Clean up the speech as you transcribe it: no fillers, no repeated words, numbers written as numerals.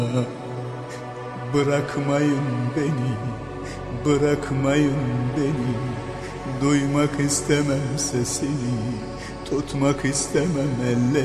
Bırakmayın beni, bırakmayın beni. Duymak istemem sesini, tutmak istemem elleri.